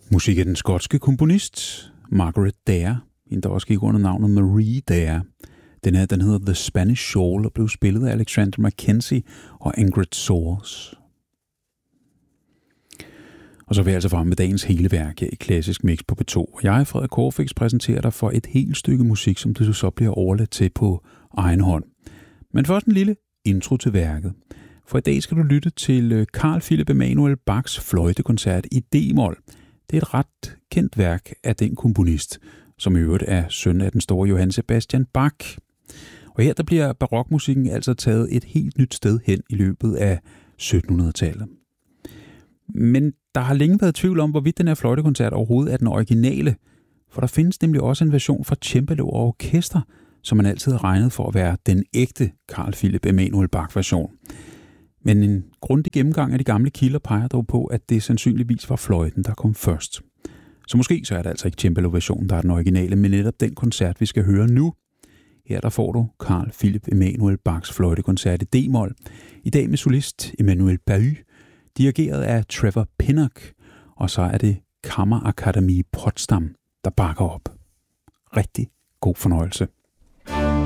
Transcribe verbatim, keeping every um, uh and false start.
Musik af den skotske komponist Margaret Dare, en der også gik under navnet Marie Dare. Den her, den hedder The Spanish Shawl og blev spillet af Alexander Mackenzie og Ingrid Soares. Og så er vi altså fremme med dagens hele værk her i Klassisk Mix på P to. Og jeg, Frederik Corfix, præsenterer dig for et helt stykke musik, som du så bliver overladt til på egen hånd. Men først en lille intro til værket. For i dag skal du lytte til Carl Philipp Emanuel Bachs fløjtekoncert i D-mol. Det er et ret kendt værk af den komponist, som i øvrigt er søn af den store Johann Sebastian Bach. Og her der bliver barokmusikken altså taget et helt nyt sted hen i løbet af syttenhundredetallet. Men der har længe været tvivl om, hvorvidt den her fløjtekoncert overhovedet er den originale, for der findes nemlig også en version fra cembalo og orkester, som man altid har regnet for at være den ægte Carl Philipp Emanuel Bach-version. Men en grundig gennemgang af de gamle kilder peger dog på, at det sandsynligvis var fløjten, der kom først. Så måske så er det altså ikke cembalo-versionen, der er den originale, men netop den koncert, vi skal høre nu. Her der får du Carl Philipp Emanuel Bachs fløjtekoncert i D-mol. I dag med solist Emmanuel Bahut, dirigeret af Trevor Pinnock, og så er det Kammerakademie Potsdam, der bakker op. Rigtig god fornøjelse.